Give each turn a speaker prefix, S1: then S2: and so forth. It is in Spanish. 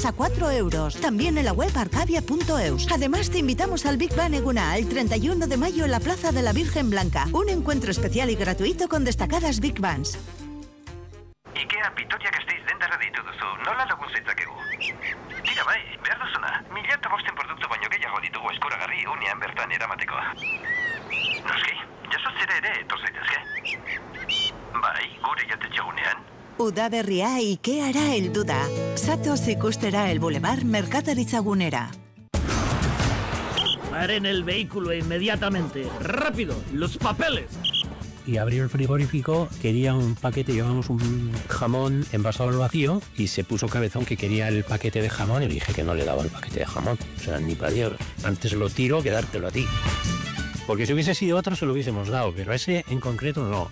S1: a 4 euros. También en la web arcadia.eus. Además, te invitamos al Big Bang Eguna el 31 de mayo en la Plaza de la Virgen Blanca. Un encuentro especial y gratuito con destacadas Big Bands.
S2: Ikea Vitoria-Gasteiz dendara deitu duzu. Nola lagun zaitzakegu? Tira bai, behar duzuna. 1005 produktu baino gehiago ditugu eskuragarri unean bertan eramateko. Noski, jasotzera ere etor zaitezke. Bai, gure jatetxegunean.
S1: Udaberria Ikeara heldu da. Zatoz ikustera el Boulevard Merkataritzagunera.
S3: Paren el vehículo inmediatamente. ¡Rápido! ¡Los papeles!
S4: Y abrió el frigorífico, quería un paquete, llevamos un jamón envasado al vacío y se puso cabezón que quería el paquete de jamón y le dije que no le daba el paquete de jamón. O sea, ni para Dios. Antes lo tiro que dártelo a ti. Porque si hubiese sido otro se lo hubiésemos dado, pero ese en concreto no.